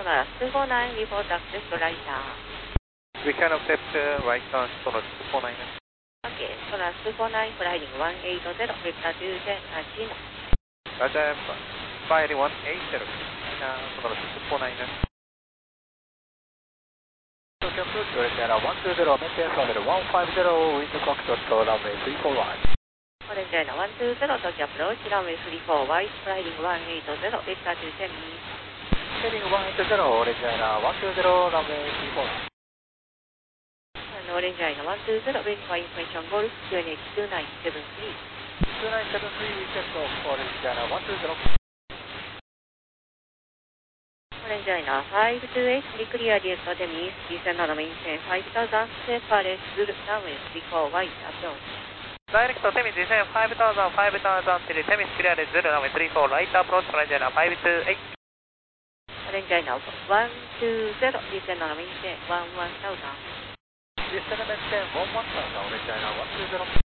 Sonar 249, report access to radar. We can accept right on Sonar 249. Okay, Sonar 249, flying 180, vector 210, Roger, flying 180, Sonar 249. Cancel, Orange 120, maintain level 150, wind cockpit, runway 34 wide. Orange 120, Tokyo approach, runway 34 wide, flying 180, vector 210, Heading 180, Orange 120, runway 34 wide. Orange 120, verify information, Golf QNH 2973. 2973, request of Orange 120. Orange 528, declare the academy, descend on the maintain 5000, separate, runway 34 wide, approach. Direct to Temis descend 5000, 5000 till Temis clear Zulu runway 34, right approach, Orange 528. Orange 120, descend on the maintain 11,000. Descend maintain 11000, Orange 120.